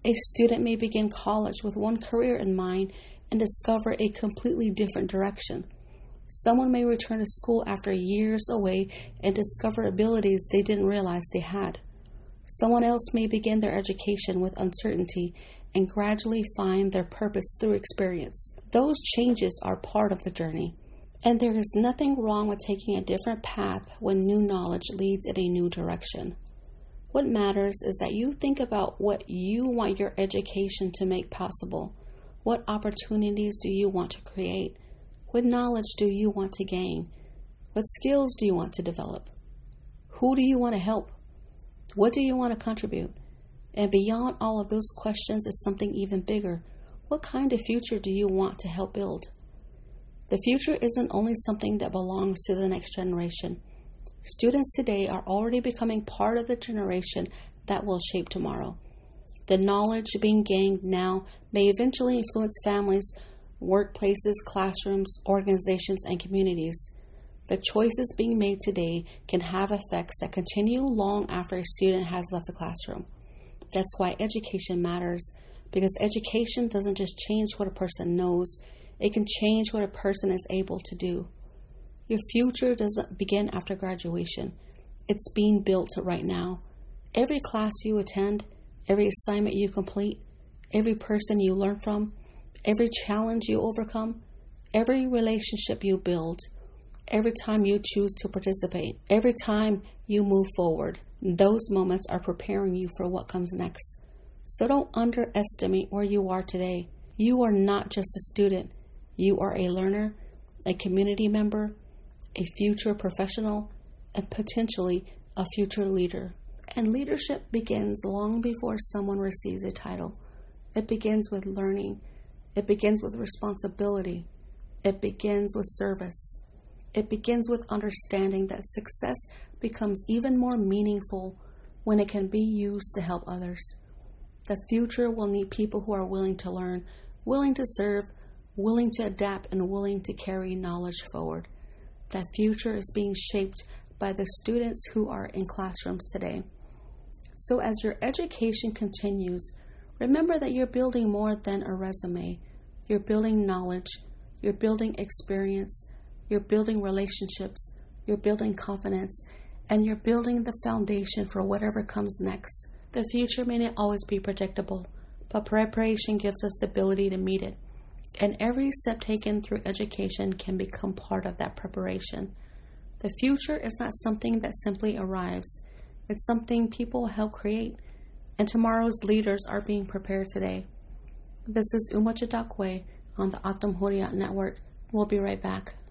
A student may begin college with one career in mind and discover a completely different direction. Someone may return to school after years away and discover abilities they didn't realize they had. Someone else may begin their education with uncertainty and gradually find their purpose through experience. Those changes are part of the journey. And there is nothing wrong with taking a different path when new knowledge leads in a new direction. What matters is that you think about what you want your education to make possible. What opportunities do you want to create? What knowledge do you want to gain? What skills do you want to develop? Who do you want to help? What do you want to contribute? And beyond all of those questions is something even bigger. What kind of future do you want to help build? The future isn't only something that belongs to the next generation. Students today are already becoming part of the generation that will shape tomorrow. The knowledge being gained now may eventually influence families, workplaces, classrooms, organizations, and communities. The choices being made today can have effects that continue long after a student has left the classroom. That's why education matters, because education doesn't just change what a person knows, it can change what a person is able to do. Your future doesn't begin after graduation. It's being built right now. Every class you attend, every assignment you complete, every person you learn from, every challenge you overcome, every relationship you build, every time you choose to participate, every time you move forward, those moments are preparing you for what comes next. So don't underestimate where you are today. You are not just a student. You are a learner, a community member, a future professional, and potentially a future leader. And leadership begins long before someone receives a title. It begins with learning. It begins with responsibility. It begins with service. It begins with understanding that success becomes even more meaningful when it can be used to help others. The future will need people who are willing to learn, willing to serve, willing to adapt, and willing to carry knowledge forward. That future is being shaped by the students who are in classrooms today. So as your education continues, remember that you're building more than a resume. You're building knowledge, you're building experience, you're building relationships, you're building confidence, and you're building the foundation for whatever comes next. The future may not always be predictable, but preparation gives us the ability to meet it. And every step taken through education can become part of that preparation. The future is not something that simply arrives. It's something people help create. And tomorrow's leaders are being prepared today. This is Uma Jadakwe on the Atom Hurriyat Network. We'll be right back.